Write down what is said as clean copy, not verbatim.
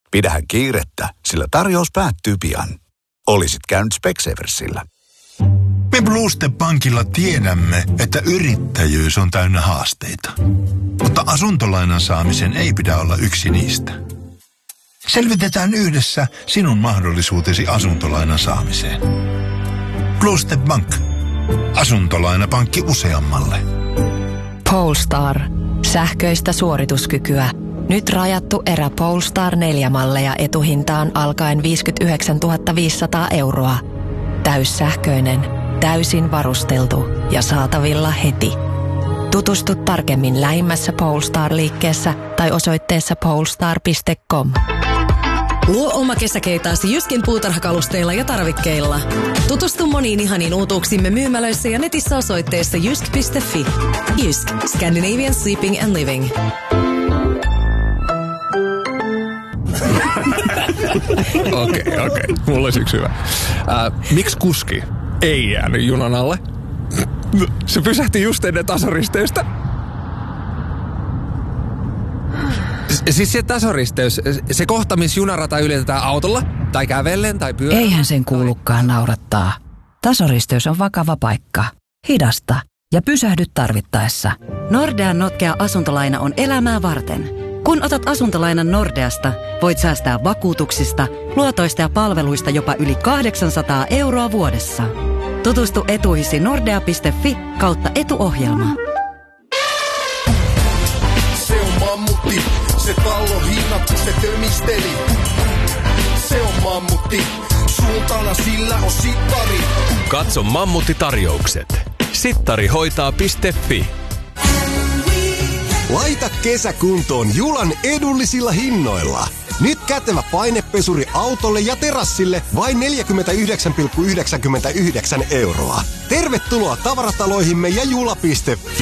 Pidähän kiirettä, sillä tarjous päättyy pian. Olisit käynyt Specsaversilla. Me Bluestep Bankilla tiedämme, että yrittäjyys on täynnä haasteita. Mutta asuntolainan saamisen ei pidä olla yksi niistä. Selvitetään yhdessä sinun mahdollisuutesi asuntolainan saamiseen. Bluestep Bank. Asuntolainapankki useammalle. Polestar. Sähköistä suorituskykyä. Nyt rajattu erä Polestar 4-malleja etuhintaan alkaen 59 500 €. Täyssähköinen, täysin varusteltu ja saatavilla heti. Tutustu tarkemmin lähimmässä Polestar-liikkeessä tai osoitteessa polestar.com. Luo oma kesäkeitaasi Jyskin puutarhakalusteilla ja tarvikkeilla. Tutustu moniin ihaniin uutuuksimme myymälöissä ja netissä osoitteessa jysk.fi. Jysk. Scandinavian Sleeping and Living. Okei. Mulla olisi yksi hyvä. Miksi kuski ei jäänyt junan alle? Se pysähti just ennen tasoristeystä. Siis se tasoristeys, se kohta, missä junarata ylitetään autolla, tai kävellen, tai pyörällä. Eihän sen kuulukaan naurattaa. Tasoristeys on vakava paikka. Hidasta ja pysähdy tarvittaessa. Nordean notkea asuntolaina on elämää varten. Kun otat asuntolainan Nordeasta, voit säästää vakuutuksista, luotoista ja palveluista jopa yli 800 € vuodessa. Tutustu etuihisi nordea.fi/etuohjelma. Se on mammutti, se pallo hinnattu, se tömisteli. Se on mammutti, suuntana sillä on sittari. Katso Mammutti-tarjoukset. Sittarihoitaa.fi. Laita kesä kuntoon Julan edullisilla hinnoilla. Nyt kätevä painepesuri autolle ja terassille vain 49,99 €. Tervetuloa tavarataloihimme ja jula.fi.